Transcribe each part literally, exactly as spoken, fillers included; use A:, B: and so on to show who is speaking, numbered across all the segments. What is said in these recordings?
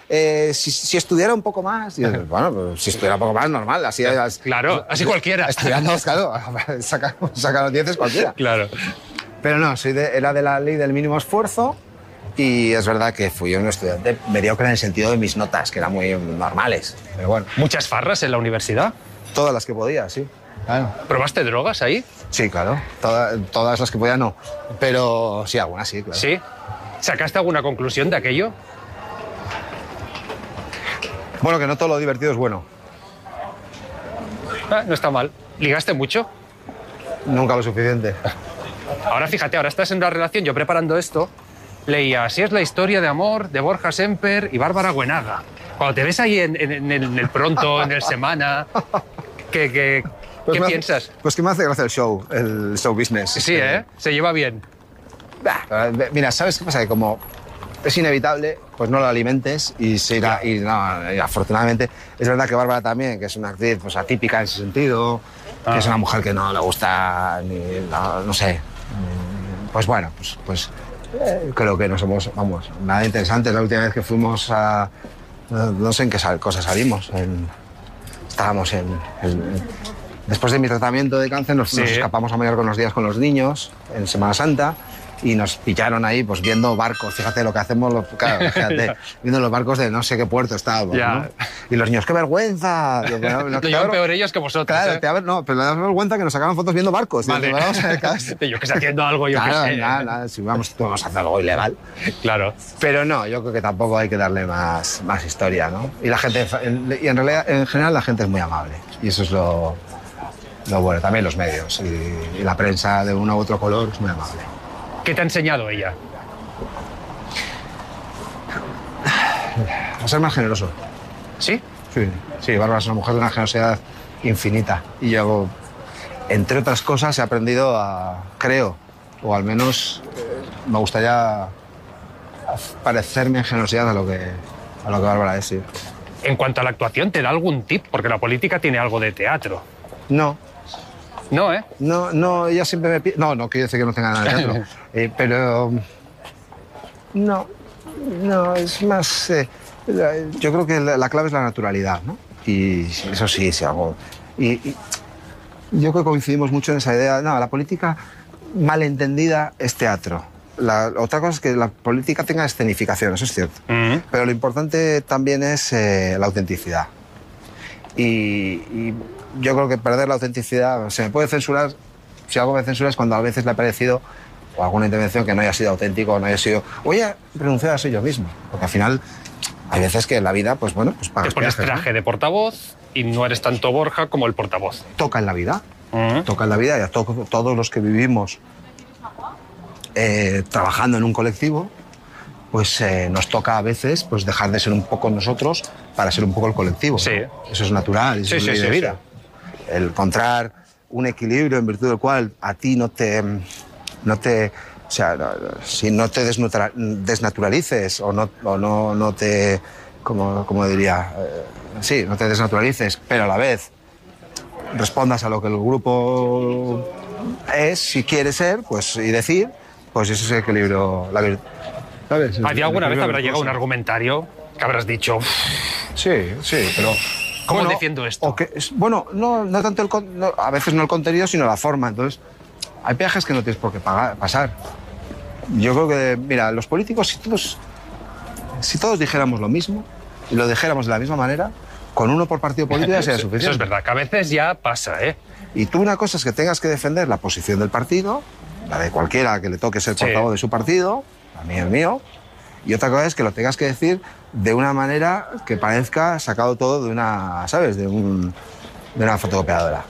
A: eh, si, si estudiara un poco más. Y yo, bueno, pues, si estudiara un poco más, normal. Así,
B: claro, así cualquiera.
A: Estudiando, claro, saca, saca los dieces cualquiera.
B: Claro.
A: Pero no, soy de, era de la ley del mínimo esfuerzo y es verdad que fui un estudiante mediocre en el sentido de mis notas, que eran muy normales. Pero bueno.
B: ¿Muchas farras en la universidad?
A: Todas las que podía, sí. Claro.
B: ¿Probaste drogas ahí?
A: Sí, claro. Toda, todas las que podía no. Pero sí, algunas sí, claro.
B: ¿Sí? ¿Sacaste alguna conclusión de aquello?
A: Bueno, que no todo lo divertido es bueno.
B: Ah, no está mal. ¿Ligaste mucho?
A: Nunca lo suficiente.
B: Ahora fíjate, ahora estás en una relación, yo preparando esto, leía, así es la historia de amor de Borja Semper y Bárbara Güenaga. Cuando te ves ahí en, en, en el Pronto, en el Semana, ¿qué, qué,
A: pues
B: ¿qué
A: me
B: piensas?
A: Hace, pues que me hace gracia el show, el show business.
B: Sí, ¿eh? Se lleva bien.
A: Bah, mira, ¿sabes qué pasa? Que como es inevitable, pues no lo alimentes y se irá. Y, no, y afortunadamente, es verdad que Bárbara también, que es una actriz pues, atípica en ese sentido, ah. que es una mujer que no le gusta ni, no, no sé. Pues bueno, pues, pues eh, creo que no somos, vamos, nada interesante. La última vez que fuimos a, no, no sé en qué cosa salimos, en, estábamos en, en, en, después de mi tratamiento de cáncer nos, sí. nos escapamos a Mallorca unos días con los niños en Semana Santa y nos pillaron ahí pues viendo barcos, fíjate lo que hacemos, los, claro, fíjate, viendo los barcos de no sé qué puerto estábamos, ¿no? Y los niños, ¡qué vergüenza!
B: Lo llevan peor ellos que vosotros,
A: claro,
B: ¿eh?
A: te, no, pero me da vergüenza que nos sacaban fotos viendo barcos.
B: Vale.
A: Y vamos a ver,
B: yo que sé, haciendo algo, yo
A: claro,
B: que sé.
A: Nada, nada, si vamos, vamos a hacer algo ilegal.
B: Claro.
A: Pero no, yo creo que tampoco hay que darle más, más historia, ¿no? Y la gente, y en realidad, en general, la gente es muy amable. Y eso es lo, lo bueno. También los medios y, y la prensa de uno u otro color es muy amable.
B: ¿Qué te ha enseñado ella?
A: A ser más generoso.
B: ¿Sí?
A: Sí, sí, Bárbara es una mujer de una generosidad infinita. Y yo, entre otras cosas, he aprendido a, creo, o al menos eh, me gustaría parecerme en generosidad a lo que, a lo que Bárbara es, sí.
B: En cuanto a la actuación, ¿te da algún tip? Porque la política tiene algo de teatro.
A: No.
B: No, ¿eh?
A: No, no, ella siempre me pide... No, no quiere decir que no tenga nada de teatro. eh, pero... No, no, es más... Eh, yo creo que la, la clave es la naturalidad, ¿no? Y eso sí, sí, algo... Y, y yo creo que coincidimos mucho en esa idea. No, la política malentendida es teatro. La, otra cosa es que la política tenga escenificación, eso es cierto. Uh-huh. Pero lo importante también es eh, la autenticidad. Y... y yo creo que perder la autenticidad, se me puede censurar, si algo me censura es cuando a veces le ha parecido, o alguna intervención que no haya sido auténtico, o no haya sido, voy a renunciar a ser yo mismo, porque al final hay veces que en la vida, pues bueno, pues
B: pagas. Te pones viajes, traje, ¿no?, de portavoz y no eres tanto Borja como el portavoz.
A: Toca en la vida, uh-huh. toca en la vida y a to todos los que vivimos eh, trabajando en un colectivo, pues eh, nos toca a veces pues, dejar de ser un poco nosotros para ser un poco el colectivo.
B: Sí.
A: ¿no? Eso es natural, eso sí, es ley sí, de sí, vida. Sí. El encontrar un equilibrio en virtud del cual a ti no te... No te o sea, si no te desnaturalices o no, o no, no te... Como, como diría... Eh, sí, no te desnaturalices, pero a la vez respondas a lo que el grupo es, si quiere ser, pues y decir, pues eso es el equilibrio... La,
B: ¿sabes? ¿A ti alguna vez habrá llegado un argumentario que habrás dicho?
A: Sí, sí, pero...
B: ¿Cómo
A: bueno,
B: defiendo esto?
A: O que, bueno, no, no tanto el... No, a veces no el contenido, sino la forma. Entonces, hay peajes que no tienes por qué pagar, pasar. Yo creo que, mira, los políticos, si todos, si todos dijéramos lo mismo y lo dijéramos de la misma manera, con uno por partido político ya sería suficiente.
B: Eso es verdad, que a veces ya pasa, ¿eh?
A: Y tú una cosa es que tengas que defender la posición del partido, la de cualquiera que le toque ser portavoz sí. de su partido, a mí el mío, y otra cosa es que lo tengas que decir de una manera que parezca sacado todo de una, ¿sabes?, de, un, de una fotocopiadora.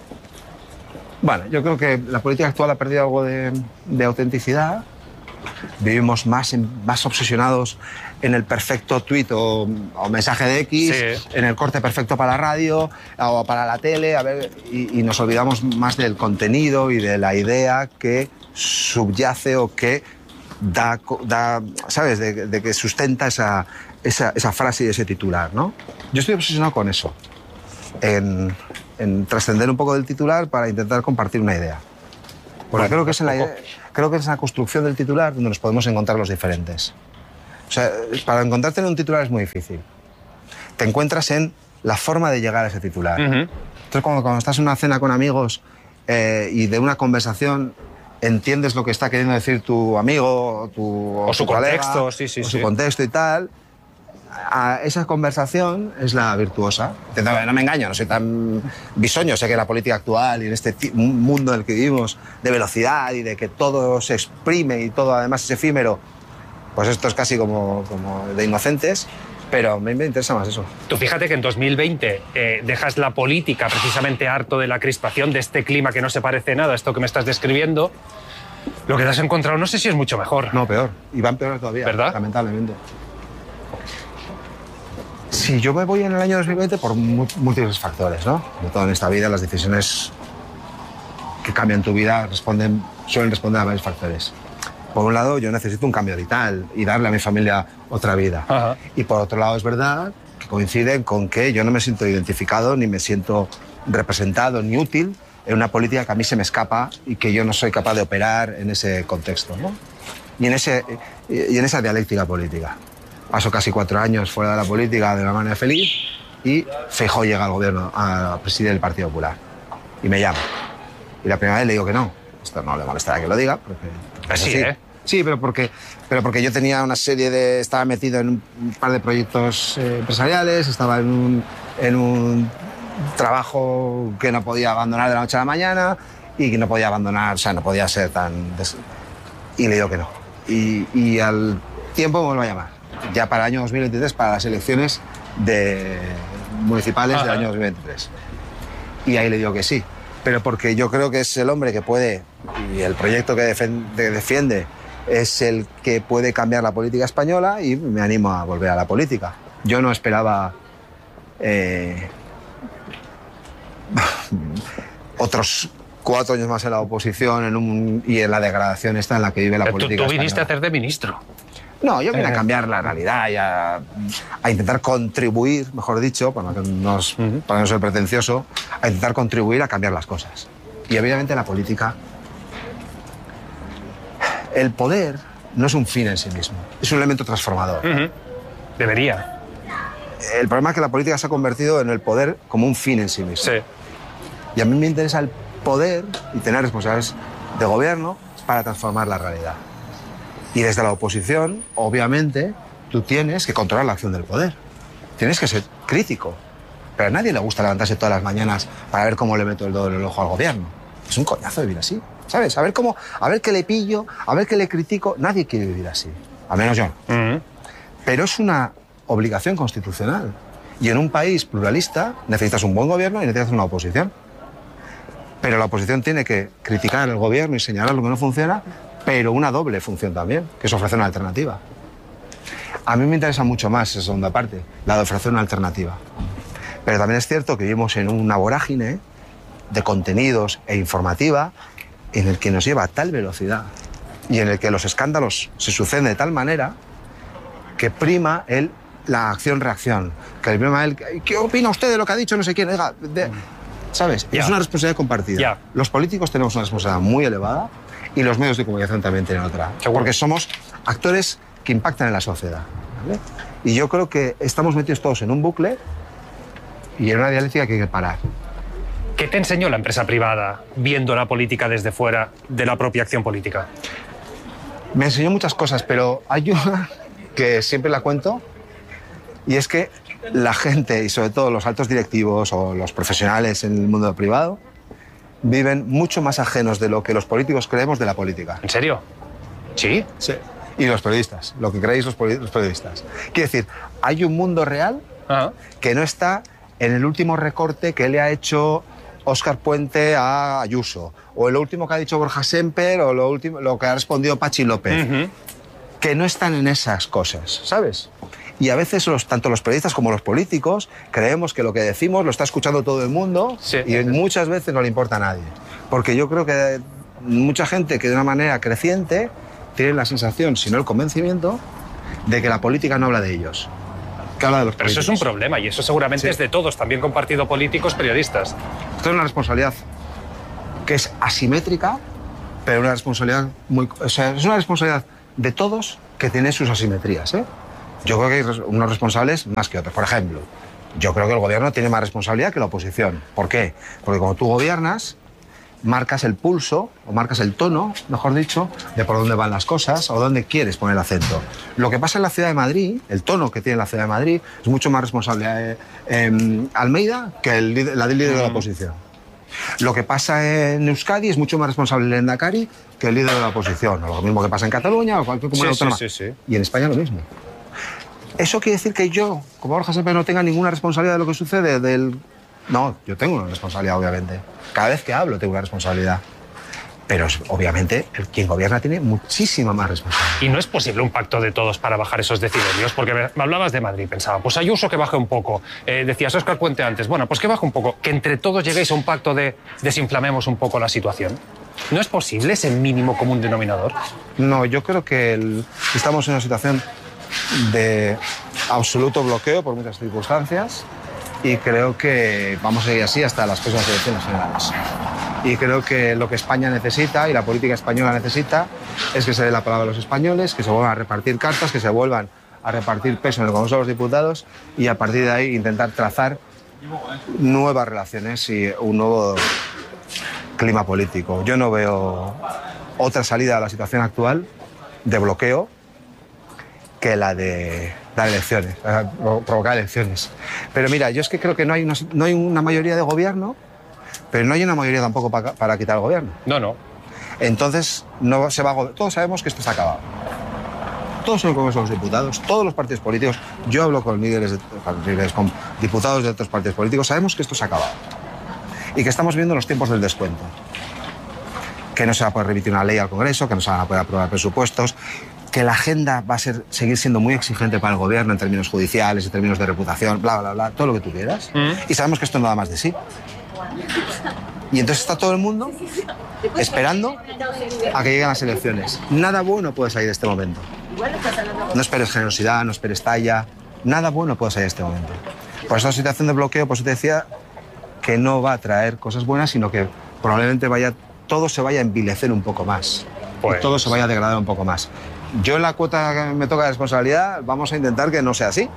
A: Bueno, yo creo que la política actual ha perdido algo de, de autenticidad. Vivimos más, en, más obsesionados en el perfecto tuit o, o mensaje de X, sí. en el corte perfecto para la radio o para la tele, a ver, y, y nos olvidamos más del contenido y de la idea que subyace o que da, da ¿sabes?, de, de que sustenta esa, esa, esa frase y ese titular, ¿no? Yo estoy obsesionado con eso, en, en trascender un poco del titular para intentar compartir una idea. Porque bueno, creo que es en la idea, creo que es en la construcción del titular donde nos podemos encontrar los diferentes. O sea, para encontrarte en un titular es muy difícil. Te encuentras en la forma de llegar a ese titular. Uh-huh. Entonces, cuando, cuando estás en una cena con amigos eh, y de una conversación entiendes lo que está queriendo decir tu amigo tu,
B: o,
A: o
B: su
A: tu
B: contexto,
A: colega,
B: sí, sí,
A: o
B: sí.
A: su contexto y tal, a esa conversación es la virtuosa. No, no me engaño, no soy tan bisoño, sé que la política actual y en este mundo en el que vivimos de velocidad y de que todo se exprime y todo además es efímero, pues esto es casi como, como de inocentes, pero a mí me interesa más eso.
B: Tú fíjate que en dos mil veinte eh, dejas la política precisamente harto de la crispación, de este clima que no se parece nada a esto que me estás describiendo. Lo que te has encontrado no sé si es mucho mejor.
A: No, peor. Y van peor todavía,
B: ¿verdad?
A: Lamentablemente. Sí, yo me voy en el año dos mil veinte por múltiples factores, ¿no? Como todo en esta vida, las decisiones que cambian tu vida responden, suelen responder a varios factores. Por un lado, yo necesito un cambio vital y darle a mi familia otra vida.
B: Ajá.
A: Y por otro lado, es verdad que coinciden con que yo no me siento identificado, ni me siento representado, ni útil en una política que a mí se me escapa y que yo no soy capaz de operar en ese contexto, ¿no? Y en, ese, y en esa dialéctica política. Paso casi cuatro años fuera de la política de una manera feliz y Feijóo llega al gobierno a presidir el Partido Popular. Y me llama. Y la primera vez le digo que no. Esto no le molestará que lo diga. Porque, porque
B: sí,
A: sí,
B: ¿eh?
A: Sí, pero porque, pero porque yo tenía una serie de... Estaba metido en un par de proyectos eh, empresariales, estaba en un, en un trabajo que no podía abandonar de la noche a la mañana y que no podía abandonar, o sea, no podía ser tan... Des... Y le digo que no. Y, y al tiempo me vuelve a llamar. Ya para el año dos mil veintitrés, para las elecciones de municipales Ajá. del año dos mil veintitrés. Y ahí le digo que sí. Pero porque yo creo que es el hombre que puede, y el proyecto que defiende es el que puede cambiar la política española y me animo a volver a la política. Yo no esperaba eh, otros cuatro años más en la oposición en un, y en la degradación esta en la que vive la
B: Pero
A: política
B: tú, tú viniste
A: española.
B: a hacer de ministro.
A: No, yo vine
B: eh.
A: a cambiar la realidad y a, a intentar contribuir, mejor dicho, para no, no, uh-huh. para no ser pretencioso, a intentar contribuir a cambiar las cosas. Y evidentemente la política... El poder no es un fin en sí mismo, es un elemento transformador.
B: Uh-huh. Debería.
A: El problema es que la política se ha convertido en el poder como un fin en sí mismo.
B: Sí.
A: Y a mí me interesa el poder y tener responsabilidades de gobierno para transformar la realidad. Y desde la oposición, obviamente, tú tienes que controlar la acción del poder. Tienes que ser crítico. Pero a nadie le gusta levantarse todas las mañanas para ver cómo le meto el dedo en el ojo al gobierno. Es un coñazo vivir así, ¿sabes? A ver cómo, a ver qué le pillo, a ver qué le critico. Nadie quiere vivir así. Al menos yo. Uh-huh. Pero es una obligación constitucional. Y en un país pluralista necesitas un buen gobierno y necesitas una oposición. Pero la oposición tiene que criticar al gobierno y señalar lo que no funciona, pero una doble función también, que es ofrecer una alternativa. A mí me interesa mucho más esa segunda parte, la de ofrecer una alternativa. Pero también es cierto que vivimos en una vorágine de contenidos e informativa en el que nos lleva a tal velocidad y en el que los escándalos se suceden de tal manera que prima el, la acción-reacción. Que prima el, ¿qué opina usted de lo que ha dicho no sé quién? Oiga, de, ¿sabes? Yeah. Es una responsabilidad compartida. Yeah. Los políticos tenemos una responsabilidad muy elevada y los medios de comunicación también tienen otra. Seguro. Porque somos actores que impactan en la sociedad, ¿vale? Y yo creo que estamos metidos todos en un bucle y en una dialéctica que hay que parar.
B: ¿Qué te enseñó la empresa privada viendo la política desde fuera de la propia acción política?
A: Me enseñó muchas cosas, pero hay una que siempre la cuento y es que la gente, y sobre todo los altos directivos o los profesionales en el mundo privado, viven mucho más ajenos de lo que los políticos creemos de la política.
B: ¿En serio? ¿Sí?
A: Sí. Y los periodistas, lo que creéis los periodistas. Quiere decir, hay un mundo real uh-huh. que no está en el último recorte que le ha hecho Óscar Puente a Ayuso, o el último que ha dicho Borja Semper, o lo, último, lo que ha respondido Pachi López. Uh-huh. Que no están en esas cosas, ¿sabes? Y a veces los, tanto los periodistas como los políticos creemos que lo que decimos lo está escuchando todo el mundo sí, y sí. muchas veces no le importa a nadie. Porque yo creo que mucha gente que de una manera creciente tiene la sensación, si no el convencimiento, de que la política no habla de ellos. Que habla de los
B: Pero
A: políticos.
B: Eso es un problema y eso seguramente sí. es de todos, también compartido políticos, periodistas.
A: Esto es una responsabilidad que es asimétrica, pero una responsabilidad muy... O sea, es una responsabilidad de todos que tiene sus asimetrías, ¿eh? Yo creo que hay unos responsables más que otros. Por ejemplo, yo creo que el gobierno tiene más responsabilidad que la oposición. ¿Por qué? Porque cuando tú gobiernas, marcas el pulso, o marcas el tono, mejor dicho, de por dónde van las cosas o dónde quieres poner el acento. Lo que pasa en la Ciudad de Madrid, el tono que tiene la Ciudad de Madrid, es mucho más responsable eh, eh, Almeida que el, la del líder de la oposición. Lo que pasa en Euskadi es mucho más responsable el Lehendakari que el líder de la oposición. O lo mismo que pasa en Cataluña o cualquier comunidad
B: Sí,
A: autónoma.
B: sí, sí, sí.
A: Y en España lo mismo. ¿Eso quiere decir que yo, como Borja Semper, no tenga ninguna responsabilidad de lo que sucede? Del... No, yo tengo una responsabilidad, obviamente. Cada vez que hablo tengo una responsabilidad. Pero, obviamente, el, quien gobierna tiene muchísima más responsabilidad.
B: Y no es posible un pacto de todos para bajar esos decibelios, porque me, me hablabas de Madrid, pensaba, pues Ayuso que baje un poco. Eh, decías Óscar Puente antes, bueno, pues que baje un poco. Que entre todos lleguéis a un pacto de desinflamemos un poco la situación. ¿No es posible ese mínimo común denominador?
A: No, yo creo que el, estamos en una situación de absoluto bloqueo por muchas circunstancias y creo que vamos a ir así hasta las próximas elecciones generales. Y creo que lo que España necesita y la política española necesita es que se dé la palabra a los españoles, que se vuelvan a repartir cartas, que se vuelvan a repartir peso en el Congreso de los Diputados y a partir de ahí intentar trazar nuevas relaciones y un nuevo clima político. Yo no veo otra salida a la situación actual de bloqueo que la de dar elecciones, provocar elecciones. Pero mira, yo es que creo que no hay una, no hay una mayoría de gobierno, pero no hay una mayoría tampoco para, para quitar el gobierno.
B: No, no.
A: Entonces, no se va a, todos sabemos que esto se ha acabado. Todos en el Congreso de los Diputados, todos los partidos políticos, yo hablo con líderes, de, con, líderes con diputados de otros partidos políticos, sabemos que esto se ha acabado. Y que estamos viendo los tiempos del descuento. Que no se va a poder remitir una ley al Congreso, que no se van a poder aprobar presupuestos, que la agenda va a ser, seguir siendo muy exigente para el gobierno en términos judiciales, en términos de reputación, bla, bla, bla, todo lo que tú quieras. Mm. Y sabemos que esto no da más de sí. Y entonces está todo el mundo esperando a que lleguen las elecciones. Nada bueno puede salir de este momento. No esperes generosidad, no esperes talla. Nada bueno puede salir de este momento. Por esa situación de bloqueo, pues te decía que no va a traer cosas buenas, sino que probablemente vaya, todo se vaya a envilecer un poco más. Pues... Y todo se vaya a degradar un poco más. Yo en la cuota que me toca de responsabilidad vamos a intentar que no sea así.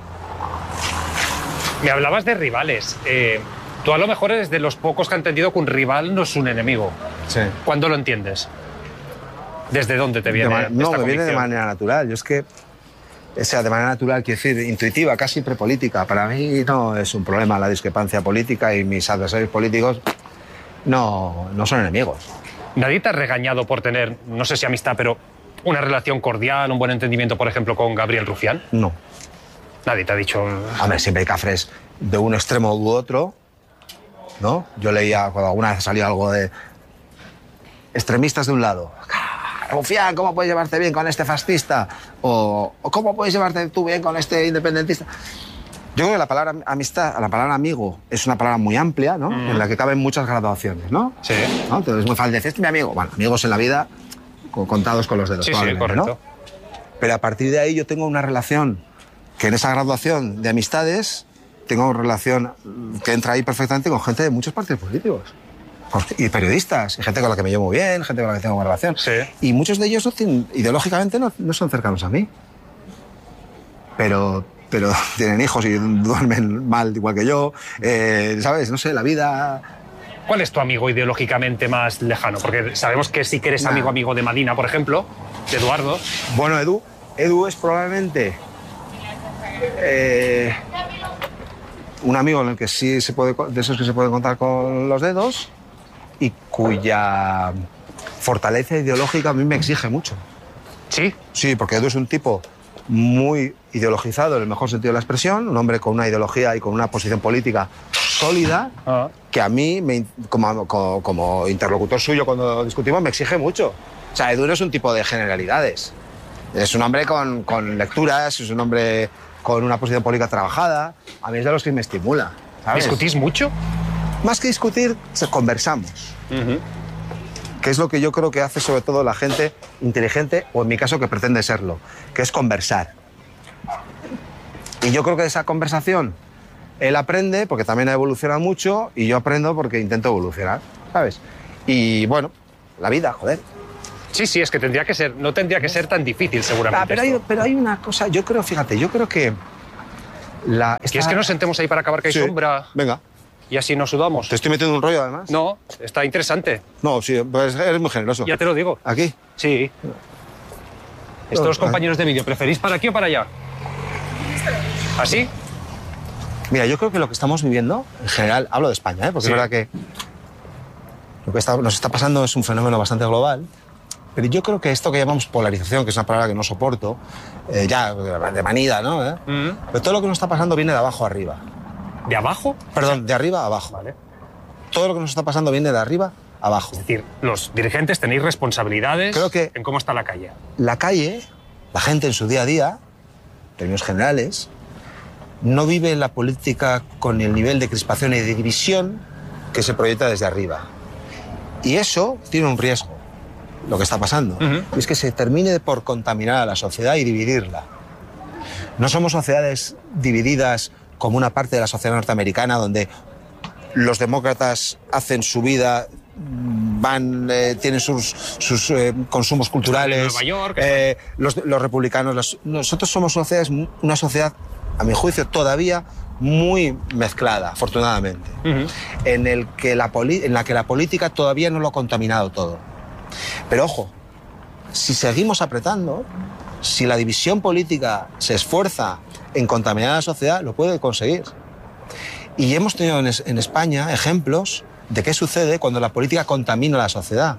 B: Me hablabas de rivales. Eh, tú a lo mejor eres de los pocos que han entendido que un rival no es un enemigo.
A: Sí.
B: ¿Cuándo lo entiendes? ¿Desde dónde te viene?
A: De no, me viene de manera natural. Yo es que, o sea, de manera natural, quiero decir, intuitiva, casi prepolítica. Para mí no es un problema la discrepancia política y mis adversarios políticos no, no son enemigos.
B: ¿Nadie te ha regañado por tener, no sé si amistad, pero una relación cordial, un buen entendimiento, por ejemplo, con Gabriel Rufián?
A: No.
B: Nadie te ha dicho...
A: A ver, siempre hay cafres de un extremo u otro, ¿no? Yo leía, cuando alguna vez salió algo de extremistas de un lado. Rufián, ¿cómo puedes llevarte bien con este fascista? O, o ¿cómo puedes llevarte tú bien con este independentista? Yo creo que la palabra amistad, la palabra amigo, es una palabra muy amplia, ¿no? Mm. En la que caben muchas graduaciones, ¿no?
B: Sí.
A: ¿No? Entonces es muy fácil decir, este es mi amigo. Bueno, amigos en la vida contados con los dedos.
B: Sí, sí, correcto.
A: ¿No? Pero a partir de ahí yo tengo una relación que en esa graduación de amistades tengo una relación que entra ahí perfectamente con gente de muchos partidos políticos. Y periodistas, y gente con la que me llevo muy bien, gente con la que tengo una relación.
B: Sí.
A: Y muchos de ellos ideológicamente no, no son cercanos a mí. Pero, pero tienen hijos y duermen mal igual que yo. Eh, ¿Sabes? No sé, la vida...
B: ¿Cuál es tu amigo ideológicamente más lejano? Porque sabemos que sí que eres nah. amigo amigo de Madina, por ejemplo, de Eduardo.
A: Bueno, Edu, Edu es probablemente eh, un amigo en el que sí se puede, de esos que se pueden contar con los dedos y cuya fortaleza ideológica a mí me exige mucho.
B: ¿Sí?
A: Sí, porque Edu es un tipo muy ideologizado en el mejor sentido de la expresión, un hombre con una ideología y con una posición política sólida, ah. que a mí, me, como, como, como interlocutor suyo cuando discutimos, me exige mucho. O sea, Edu no es un tipo de generalidades. Es un hombre con, con lecturas, es un hombre con una posición política trabajada. A mí es de los que me estimula, ¿sabes?
B: ¿Discutís mucho?
A: Más que discutir, conversamos. Uh-huh. Que es lo que yo creo que hace sobre todo la gente inteligente, o en mi caso que pretende serlo, que es conversar. Y yo creo que de esa conversación él aprende porque también ha evolucionado mucho y yo aprendo porque intento evolucionar, ¿sabes? Y bueno, la vida, joder.
B: Sí, sí, es que tendría que ser, no tendría que ser tan difícil seguramente.
A: Ah, pero, hay, pero hay una cosa, yo creo, fíjate, yo creo que... La, esta...
B: ¿Quieres que nos sentemos ahí para acabar que hay
A: sí,
B: sombra?
A: Venga.
B: Y así nos sudamos.
A: ¿Te estoy metiendo un rollo, además?
B: No, está interesante.
A: No, sí, pues eres muy generoso.
B: Ya te lo digo.
A: ¿Aquí?
B: Sí. Estos
A: No,
B: compañeros de vídeo, ¿preferís para aquí o para allá? ¿Así?
A: Mira, yo creo que lo que estamos viviendo, en general, hablo de España, ¿eh? Porque
B: Sí.
A: es verdad que lo que está, nos está pasando es un fenómeno bastante global, pero yo creo que esto que llamamos polarización, que es una palabra que no soporto, eh, ya de manida, ¿no? ¿Eh?
B: Mm.
A: Pero todo lo que nos está pasando viene de abajo a arriba.
B: ¿De abajo?
A: Perdón, de arriba a abajo.
B: Vale.
A: Todo lo que nos está pasando viene de arriba a abajo.
B: Es decir, los dirigentes tenéis responsabilidades
A: Creo que-
B: en cómo está la calle.
A: La calle, la gente en su día a día, en términos generales, no vive la política con el nivel de crispación y de división que se proyecta desde arriba. Y eso tiene un riesgo, lo que está pasando.
B: Ujú.
A: Y es que se termine por contaminar a la sociedad y dividirla. No somos sociedades divididas como una parte de la sociedad norteamericana donde los demócratas hacen su vida, van, eh, tienen sus, sus eh, consumos culturales.
B: Nueva York,
A: eh, los, los republicanos. Los, nosotros somos sociedades, una sociedad, a mi juicio, todavía muy mezclada, afortunadamente,
B: Ujú.
A: en, el que la poli- en la que la política todavía no lo ha contaminado todo. Pero ojo, si seguimos apretando, si la división política se esfuerza en contaminar a la sociedad, lo puede conseguir. Y hemos tenido en, es- en España ejemplos de qué sucede cuando la política contamina a la sociedad.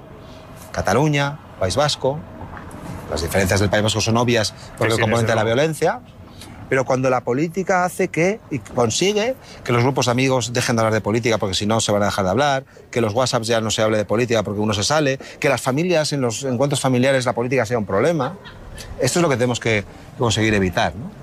A: Cataluña, País Vasco, las diferencias del País Vasco son obvias por
B: Sí,
A: el
B: sí,
A: componente de
B: desde
A: la
B: luego.
A: violencia, pero cuando la política hace que, y consigue que los grupos de amigos dejen de hablar de política porque si no se van a dejar de hablar, que los WhatsApps ya no se hable de política porque uno se sale, que las familias, en los encuentros familiares, la política sea un problema, esto es lo que tenemos que conseguir evitar, ¿no?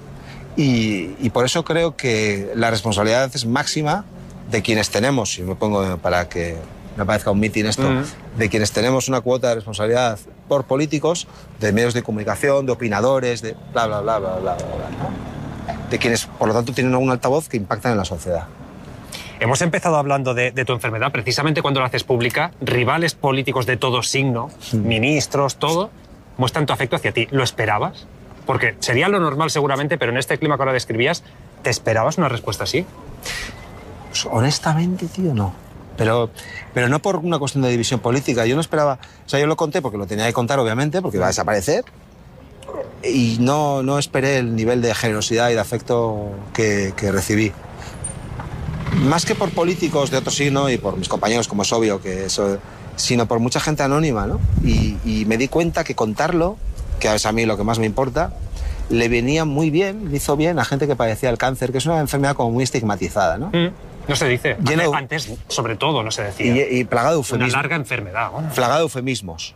A: Y, y por eso creo que la responsabilidad es máxima de quienes tenemos, si me pongo para que me parezca un mitin esto,
B: Mm.
A: de quienes tenemos una cuota de responsabilidad por políticos, de medios de comunicación, de opinadores, de bla, bla, bla, bla, bla, bla, bla, ¿no? De quienes, por lo tanto, tienen un altavoz que impactan en la sociedad.
B: Hemos empezado hablando de, de tu enfermedad, precisamente cuando la haces pública. Rivales políticos de todo signo, ministros, todo, muestran tu afecto hacia ti. ¿Lo esperabas? Porque sería lo normal seguramente, pero en este clima que ahora describías, ¿te esperabas una respuesta así?
A: Pues, honestamente, tío, no. Pero, pero no por una cuestión de división política. Yo no esperaba... O sea, yo lo conté porque lo tenía que contar, obviamente, porque iba a desaparecer. Y no, no esperé el nivel de generosidad y de afecto que, que recibí. Más que por políticos de otro signo y por mis compañeros, como es obvio, que eso, sino por mucha gente anónima, ¿no? Y, y me di cuenta que contarlo, que es a mí lo que más me importa, le venía muy bien, le hizo bien a gente que padecía el cáncer, que es una enfermedad como muy estigmatizada, ¿no?
B: Mm. No se dice.
A: Lleno-
B: Antes, sobre todo, no se decía.
A: Y, y plagado de
B: Una
A: eufemismos.
B: larga enfermedad. Bueno.
A: Plagado de eufemismos.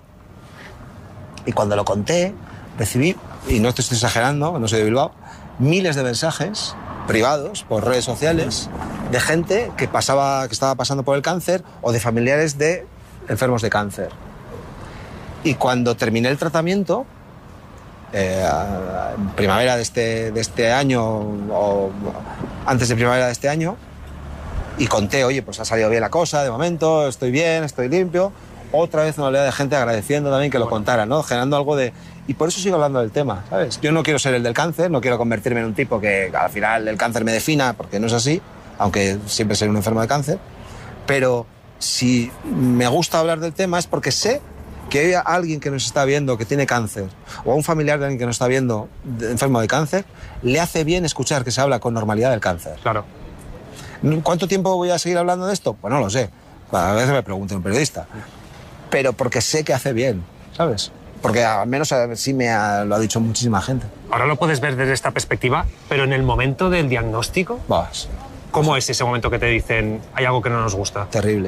A: Y cuando lo conté, recibí, y no te estoy exagerando, no soy de Bilbao, miles de mensajes privados por redes sociales de gente que, pasaba, que estaba pasando por el cáncer o de familiares de enfermos de cáncer. Y cuando terminé el tratamiento, eh, en primavera de este, de este año o antes de primavera de este año, y conté, oye, pues ha salido bien la cosa, de momento, estoy bien, estoy limpio. Otra vez una oleada de gente agradeciendo también que lo contara, ¿no? Generando algo de... Y por eso sigo hablando del tema, ¿sabes? Yo no quiero ser el del cáncer, no quiero convertirme en un tipo que al final el cáncer me defina, porque no es así, aunque siempre seré un enfermo de cáncer. Pero si me gusta hablar del tema es porque sé que hay alguien que nos está viendo que tiene cáncer, o a un familiar de alguien que nos está viendo de- enfermo de cáncer, le hace bien escuchar que se habla con normalidad del cáncer.
B: Claro.
A: ¿Cuánto tiempo voy a seguir hablando de esto? Pues no lo sé. A veces me pregunta un periodista. Pero porque sé que hace bien, ¿sabes? Porque al menos sí me ha- lo ha dicho muchísima gente.
B: Ahora lo puedes ver desde esta perspectiva, pero en el momento del diagnóstico,
A: Vas,
B: ¿cómo es ese momento que te dicen hay algo que no nos gusta?
A: terrible.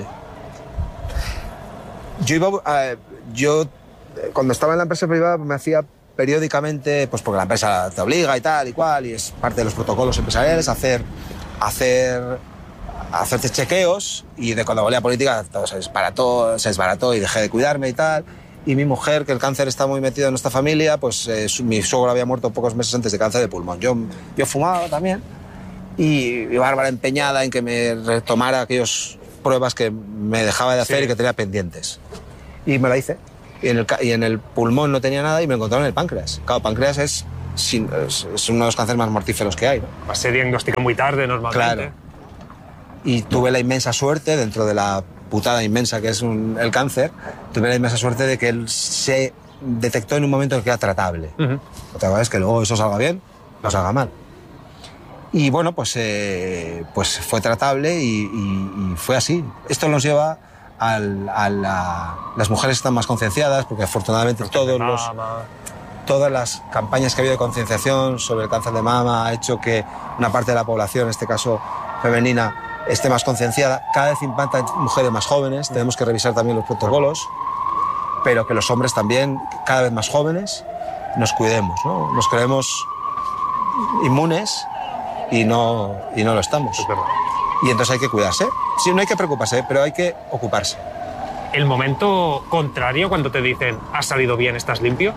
A: Yo iba... eh, yo, eh, cuando estaba en la empresa privada, me hacía periódicamente, pues porque la empresa te obliga y tal y cual, y es parte de los protocolos empresariales, hacer... hacer hacerte chequeos, y de cuando volví a política todo se desbarató, se desbarató y dejé de cuidarme y tal. Y mi mujer, que el cáncer está muy metido en nuestra familia, pues eh, su- mi suegro había muerto pocos meses antes de cáncer de pulmón. Yo, yo fumaba también, y, y Bárbara empeñada en que me retomara aquellas pruebas que me dejaba de hacer
B: Sí.
A: y que tenía pendientes. Y me la hice. y en el, y en el pulmón no tenía nada y me encontraron en el páncreas. Claro, páncreas es, sin, es, es uno de los cánceres más mortíferos que hay, ¿no?
B: Se diagnostica muy tarde normalmente.
A: Claro. Y tuve la inmensa suerte, dentro de la putada inmensa que es un, el cáncer, tuve la inmensa suerte de que él se detectó en un momento que era tratable. Uh-huh. Otra cosa es que luego eso salga bien, no salga mal. Y bueno, pues, eh, pues fue tratable y, y, y fue así. Esto nos lleva al, a la... Las mujeres están más concienciadas porque afortunadamente todos los, todas las campañas que ha habido de concienciación sobre el cáncer de mama ha hecho que una parte de la población, en este caso femenina, esté más concienciada. Cada vez implantan mujeres más jóvenes, tenemos que revisar también los protocolos, pero que los hombres también, cada vez más jóvenes, nos cuidemos, ¿no? Nos creemos inmunes y no, y no lo estamos.
B: Es verdad.
A: Y entonces hay que cuidarse. Sí, no hay que preocuparse, pero hay que ocuparse.
B: El momento contrario, cuando te dicen, has salido bien, estás limpio.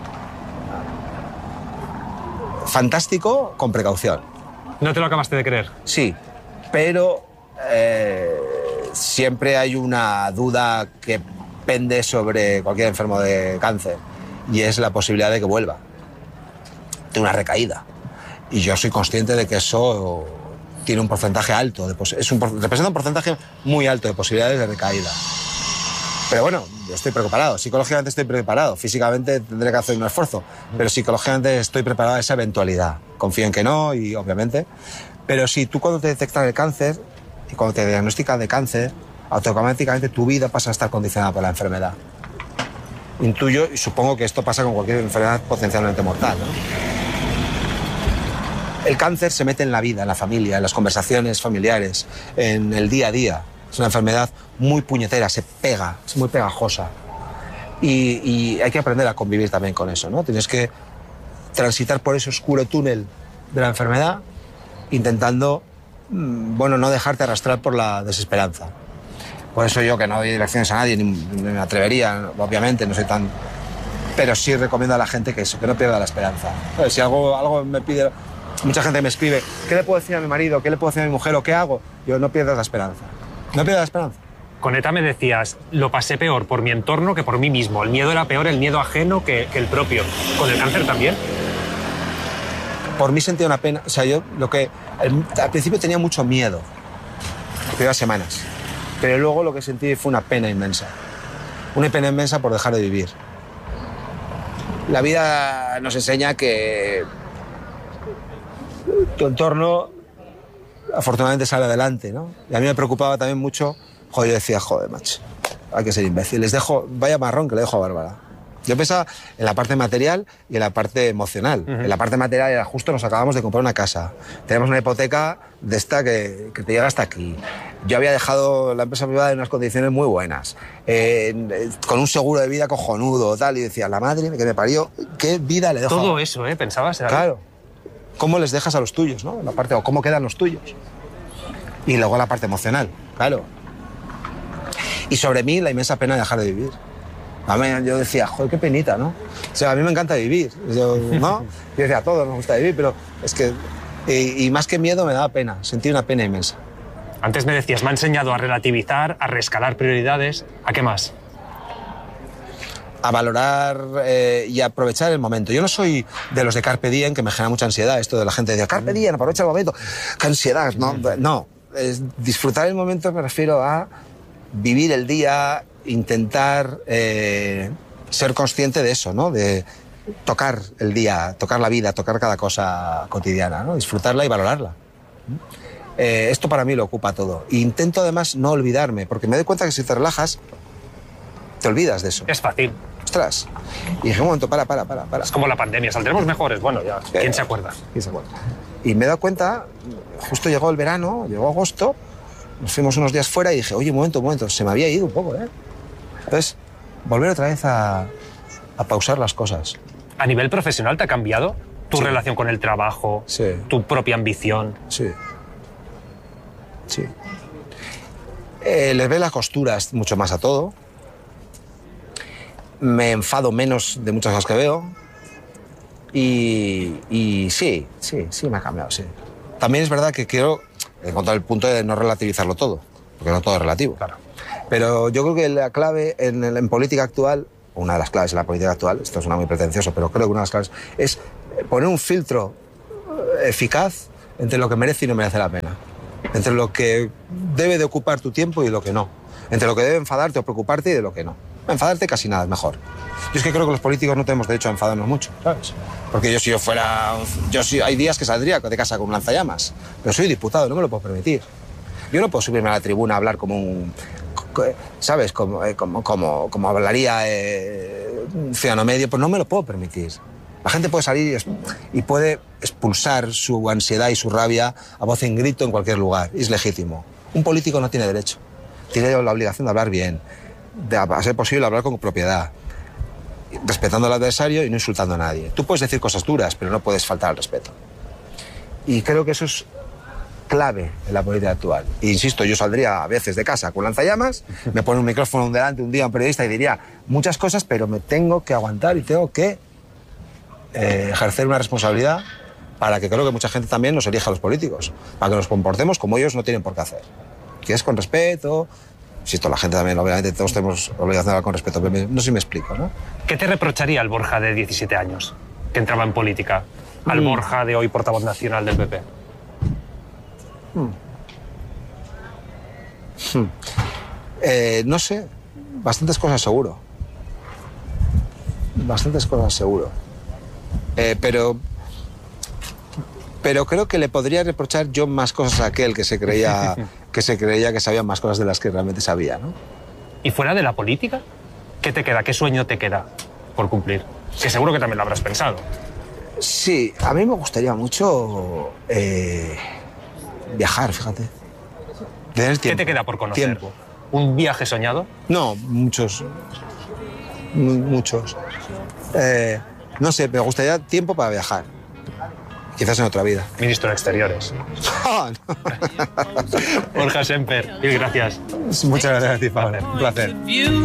A: Fantástico, con precaución.
B: ¿No te lo acabaste de creer?
A: Sí, pero eh, siempre hay una duda que pende sobre cualquier enfermo de cáncer, y es la posibilidad de que vuelva, de una recaída. Y yo soy consciente de que eso tiene un porcentaje alto, de es un, representa un porcentaje muy alto de posibilidades de recaída. Pero bueno, yo estoy preparado, psicológicamente estoy preparado, físicamente tendré que hacer un esfuerzo, pero psicológicamente estoy preparado a esa eventualidad. Confío en que no, y obviamente. Pero si tú cuando te detectan el cáncer y cuando te diagnostican de cáncer, automáticamente tu vida pasa a estar condicionada por la enfermedad. Intuyo y supongo que esto pasa con cualquier enfermedad potencialmente mortal, ¿no? El cáncer se mete en la vida, en la familia, en las conversaciones familiares, en el día a día. Es una enfermedad muy puñetera, se pega, es muy pegajosa. Y, y hay que aprender a convivir también con eso, ¿no? Tienes que transitar por ese oscuro túnel de la enfermedad, intentando, bueno, no dejarte arrastrar por la desesperanza. Por eso yo, que no doy lecciones a nadie, ni, ni me atrevería, obviamente, no soy tan... Pero sí recomiendo a la gente que eso, que no pierda la esperanza. Si algo, algo me pide... Mucha gente me escribe, ¿qué le puedo decir a mi marido? ¿Qué le puedo decir a mi mujer? ¿O qué hago? Yo, no pierdas la esperanza. No pierdas la esperanza.
B: Con ETA me decías, lo pasé peor por mi entorno que por mí mismo. El miedo era peor, el miedo ajeno que, que el propio. ¿Con el cáncer también?
A: Por mí sentía una pena. O sea, yo lo que... El, al principio tenía mucho miedo. Las primeras semanas. Pero luego lo que sentí fue una pena inmensa. Una pena inmensa por dejar de vivir. La vida nos enseña que tu entorno afortunadamente sale adelante, ¿no? Y a mí me preocupaba también mucho, joder, yo decía, joder, macho, hay que ser imbécil. Les dejo, vaya marrón que le dejo a Bárbara. Yo pensaba en la parte material y en la parte emocional. Uh-huh. En la parte material era justo, nos acabamos de comprar una casa. Tenemos una hipoteca de esta que, que te llega hasta aquí. Yo había dejado la empresa privada en unas condiciones muy buenas, eh, con un seguro de vida cojonudo, tal, y decía, la madre que me parió, ¿qué vida le dejo?
B: Todo eso, ¿eh? Pensabas. ¿Era?
A: Claro. ¿Cómo les dejas a los tuyos, no? La parte, o cómo quedan los tuyos. Y luego la parte emocional, claro. Y sobre mí la inmensa pena de dejar de vivir. A mí, yo decía, joder, qué penita, ¿no? O sea, a mí me encanta vivir, yo, ¿no? Yo decía, a todos nos gusta vivir, pero es que... Y, y más que miedo me daba pena, sentí una pena inmensa.
B: Antes me decías, me ha enseñado a relativizar, a reescalar prioridades. ¿A qué más?
A: A valorar eh, y a aprovechar el momento. Yo no soy de los de Carpe Diem, que me genera mucha ansiedad, esto de la gente de Carpe Diem, aprovecha el momento. ¡Qué ansiedad! No, no. Es disfrutar el momento, me refiero a vivir el día, intentar eh, ser consciente de eso, ¿no? De tocar el día, tocar la vida, tocar cada cosa cotidiana, ¿no? Disfrutarla y valorarla. Eh, esto para mí lo ocupa todo. E intento además no olvidarme, porque me doy cuenta que si te relajas, te olvidas de eso.
B: Es fácil.
A: Ostras. Y dije, un momento, para, para, para, para.
B: Es como la pandemia, saldremos mejores. Bueno, ya, ¿quién eh, se acuerda?
A: ¿Quién se acuerda? Y me he dado cuenta, justo llegó el verano, llegó agosto, nos fuimos unos días fuera y dije, oye, un momento, un momento, se me había ido un poco, ¿eh? Entonces, volver otra vez a, a pausar las cosas.
B: ¿A nivel profesional te ha cambiado tu sí. relación con el trabajo,
A: sí.
B: tu propia ambición?
A: Sí. Sí. Eh, les ve las costuras mucho más a todo. Me enfado menos de muchas cosas que veo. Y, y sí, sí, sí me ha cambiado, sí. También es verdad que quiero encontrar el punto de no relativizarlo todo, porque no todo es relativo.
B: Claro.
A: Pero yo creo que la clave en, en política actual una de las claves en la política actual, esto suena muy pretencioso, pero creo que una de las claves es poner un filtro eficaz entre lo que merece y no merece la pena, entre lo que debe de ocupar tu tiempo y lo que no, entre lo que debe enfadarte o preocuparte y de lo que no. Enfadarte casi nada es mejor. Yo es que creo que los políticos no tenemos derecho a enfadarnos mucho, ¿sabes? Porque yo si yo fuera... yo si, hay días que saldría de casa con un lanzallamas, pero soy diputado, no me lo puedo permitir. Yo no puedo subirme a la tribuna a hablar como un... ¿sabes? Como, como, como, como hablaría eh, un ciudadano medio, pues no me lo puedo permitir. La gente puede salir y, y puede expulsar su ansiedad y su rabia a voz en grito en cualquier lugar, y es legítimo. Un político no tiene derecho. Tiene la obligación de hablar bien, de, a ser posible, hablar con propiedad, respetando al adversario y no insultando a nadie. Tú puedes decir cosas duras, pero no puedes faltar al respeto. Y creo que eso es clave en la política actual. E insisto, yo saldría a veces de casa con lanzallamas, me pone un micrófono delante un día un periodista y diría muchas cosas, pero me tengo que aguantar y tengo que eh, ejercer una responsabilidad para que creo que mucha gente también nos elija a los políticos, para que nos comportemos como ellos no tienen por qué hacer. Que es con respeto. Insisto, la gente también, obviamente, todos tenemos obligación de hablar con respeto, pero no sé si me explico, ¿no?
B: ¿Qué te reprocharía el Borja de diecisiete años, que entraba en política, al mm. Borja de hoy portavoz nacional del P P?
A: Hmm. Hmm. Eh, no sé, bastantes cosas seguro. Bastantes cosas seguro. Eh, pero, pero creo que le podría reprochar yo más cosas a aquel que se creía que se creía que sabía más cosas de las que realmente sabía, ¿no?
B: ¿Y fuera de la política? ¿Qué te queda? ¿Qué sueño te queda por cumplir? Que seguro que también lo habrás pensado.
A: Sí, a mí me gustaría mucho eh, viajar, fíjate. Tener tiempo.
B: ¿Qué te queda por conocer?
A: Tiempo.
B: ¿Un viaje soñado?
A: No, muchos. Muchos. Eh, no sé, me gustaría tiempo para viajar. Quizás en otra vida.
B: Ministro de Exteriores.
A: Oh, no.
B: Borja Semper, mil gracias.
A: Muchas gracias a ti, Pablo. Un placer.